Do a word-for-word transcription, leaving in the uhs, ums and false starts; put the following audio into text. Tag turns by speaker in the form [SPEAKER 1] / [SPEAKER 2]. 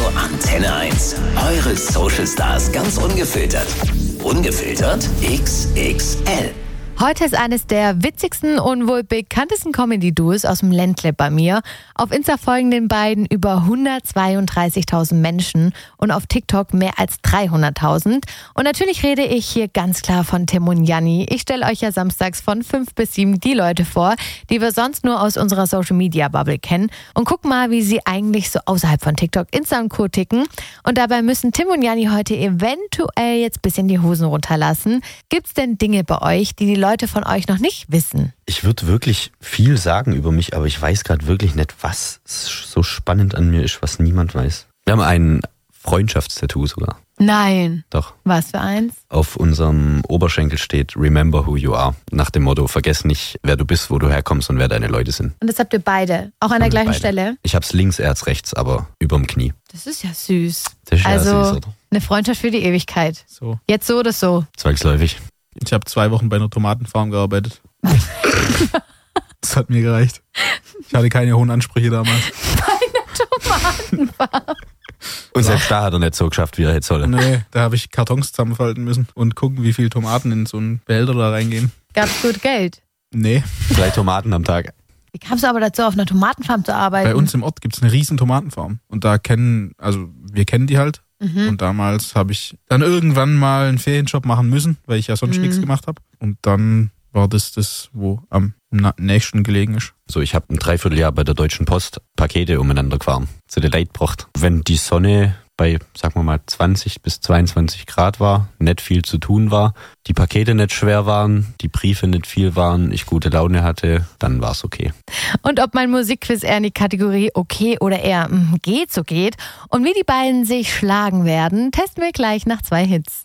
[SPEAKER 1] Antenne eins. Eure Social Stars ganz ungefiltert. Ungefiltert X X L.
[SPEAKER 2] Heute ist eines der witzigsten und wohl bekanntesten Comedy-Duos aus dem Ländle bei mir. Auf Insta folgen den beiden über hundertzweiunddreißigtausend Menschen und auf TikTok mehr als dreihunderttausend. Und natürlich rede ich hier ganz klar von Tim und Janni. Ich stelle euch ja samstags von fünf bis sieben die Leute vor, die wir sonst nur aus unserer Social-Media-Bubble kennen. Und guck mal, wie sie eigentlich so außerhalb von TikTok, Insta und Co. ticken. Und dabei müssen Tim und Janni heute eventuell jetzt ein bisschen die Hosen runterlassen. Gibt's denn Dinge bei euch, die die Leute von euch noch nicht wissen?
[SPEAKER 3] Ich würde wirklich viel sagen über mich, aber ich weiß gerade wirklich nicht, was so spannend an mir ist, was niemand weiß. Wir haben ein Freundschaftstattoo sogar.
[SPEAKER 2] Nein.
[SPEAKER 3] Doch.
[SPEAKER 2] Was für eins?
[SPEAKER 3] Auf unserem Oberschenkel steht Remember who you are. Nach dem Motto, vergess nicht, wer du bist, wo du herkommst und wer deine Leute sind.
[SPEAKER 2] Und das habt ihr beide? Auch an der gleichen
[SPEAKER 3] beide.
[SPEAKER 2] Stelle?
[SPEAKER 3] Ich hab's links, er hat's rechts, aber überm Knie.
[SPEAKER 2] Das ist ja süß.
[SPEAKER 3] Das ist ja
[SPEAKER 2] also
[SPEAKER 3] süß, oder?
[SPEAKER 2] Eine Freundschaft für die Ewigkeit.
[SPEAKER 4] So.
[SPEAKER 2] Jetzt so oder so?
[SPEAKER 3] Zwangsläufig.
[SPEAKER 4] Ich habe zwei Wochen bei einer Tomatenfarm gearbeitet. Das hat mir gereicht. Ich hatte keine hohen Ansprüche damals.
[SPEAKER 2] Bei einer Tomatenfarm.
[SPEAKER 3] Und selbst da hat er nicht so geschafft, wie er hätte sollen.
[SPEAKER 4] Nee, da habe ich Kartons zusammenfalten müssen und gucken, wie viel Tomaten in so einen Behälter da reingehen.
[SPEAKER 2] Gab's gut Geld?
[SPEAKER 4] Nee.
[SPEAKER 3] Drei Tomaten am Tag.
[SPEAKER 2] Wie kamst du aber dazu, auf einer Tomatenfarm zu arbeiten?
[SPEAKER 4] Bei uns im Ort gibt es eine riesen Tomatenfarm. Und da kennen, also wir kennen die halt.
[SPEAKER 2] Mhm.
[SPEAKER 4] Und damals habe ich dann irgendwann mal einen Ferienjob machen müssen, weil ich ja sonst
[SPEAKER 2] Mhm.
[SPEAKER 4] nichts gemacht habe. Und dann war das das, wo am na- nächsten gelegen ist.
[SPEAKER 3] So, ich habe ein Dreivierteljahr bei der Deutschen Post Pakete umeinander gefahren. Zu der Leitbracht. Wenn die Sonne bei, sagen wir mal, zwanzig bis zweiundzwanzig Grad war, nicht viel zu tun war, die Pakete nicht schwer waren, die Briefe nicht viel waren, ich gute Laune hatte, dann war's okay.
[SPEAKER 2] Und ob mein Musikquiz eher in die Kategorie okay oder eher mm, geht so geht und wie die beiden sich schlagen werden, testen wir gleich nach zwei Hits.